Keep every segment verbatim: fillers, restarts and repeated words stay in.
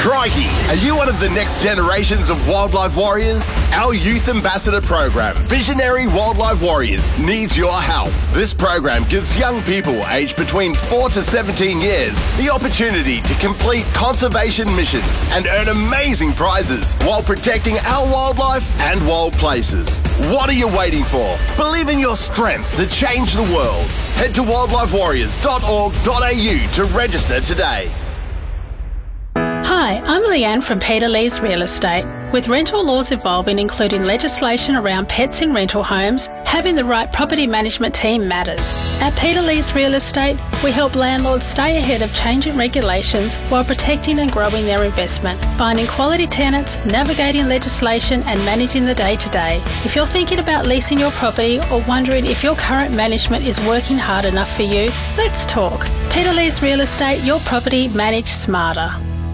Crikey! Are you one of the next generations of wildlife warriors? Our Youth Ambassador program, Visionary Wildlife Warriors, needs your help. This program gives young people aged between four to seventeen years the opportunity to complete conservation missions and earn amazing prizes while protecting our wildlife and wild places. What are you waiting for? Believe in your strength to change the world. Head to wildlife warriors dot org dot a u to register today. Hi, I'm Leanne from Peter Lee's Real Estate. With rental laws evolving, including legislation around pets in rental homes, having the right property management team matters. At Peter Lee's Real Estate, we help landlords stay ahead of changing regulations while protecting and growing their investment, finding quality tenants, navigating legislation and managing the day-to-day. If you're thinking about leasing your property or wondering if your current management is working hard enough for you, let's talk. Peter Lee's Real Estate, your property managed smarter.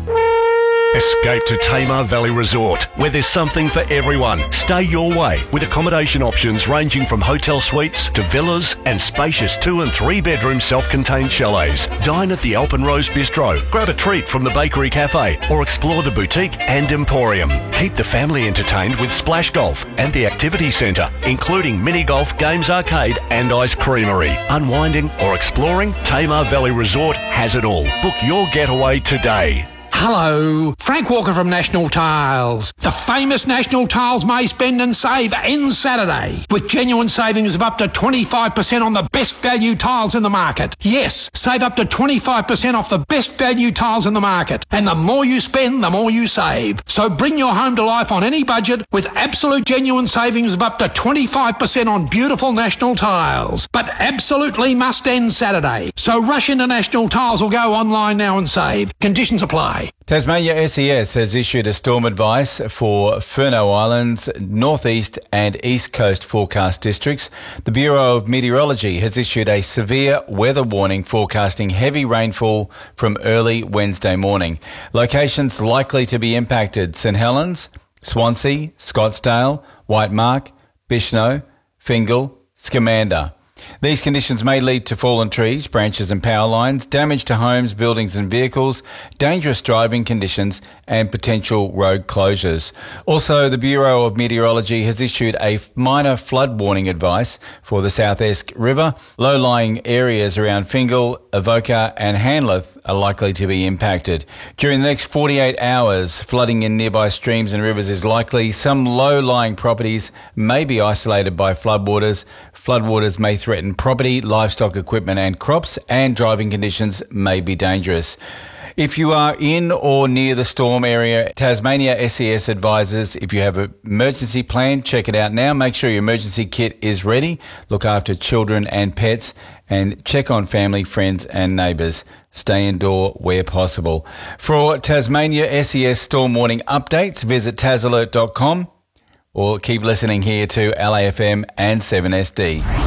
Escape to Tamar Valley Resort, where there's something for everyone. Stay your way with accommodation options ranging from hotel suites to villas and spacious two and three bedroom self-contained chalets. Dine at the Alpenrose Bistro, grab a treat from the Bakery Cafe or explore the boutique and emporium. Keep the family entertained with Splash Golf and the Activity Centre, including mini golf, games arcade and ice creamery. Unwinding or exploring, Tamar Valley Resort has it all. Book your getaway today. Hello, Frank Walker from National Tiles. The famous National Tiles May Spend and Save ends Saturday with genuine savings of up to twenty-five percent on the best value tiles in the market. Yes, save up to twenty-five percent off the best value tiles in the market. And the more you spend, the more you save. So bring your home to life on any budget with absolute genuine savings of up to twenty-five percent on beautiful National Tiles. But absolutely must end Saturday. So rush into National Tiles or go online now and save. Conditions apply. Tasmania S E S has issued a storm advice for Furneaux Islands, northeast and east coast forecast districts. The Bureau of Meteorology has issued a severe weather warning forecasting heavy rainfall from early Wednesday morning. Locations likely to be impacted: St Helens, Swansea, Scottsdale, White Mark, Bishno, Fingal, Scamander. These conditions may lead to fallen trees, branches and power lines, damage to homes, buildings and vehicles, dangerous driving conditions and potential road closures. Also, the Bureau of Meteorology has issued a minor flood warning advice for the South Esk River. Low-lying areas around Fingal, Avoca and Hanleth are likely to be impacted. During the next forty-eight hours, flooding in nearby streams and rivers is likely. Some low-lying properties may be isolated by floodwaters. Floodwaters may threaten property, livestock, equipment and crops, and driving conditions may be dangerous. If you are in or near the storm area, Tasmania S E S advises if you have an emergency plan, check it out now. Make sure your emergency kit is ready. Look after children and pets and check on family, friends and neighbours. Stay indoor where possible. For Tasmania S E S storm warning updates, visit tas alert dot com or keep listening here to L A F M and seven S D.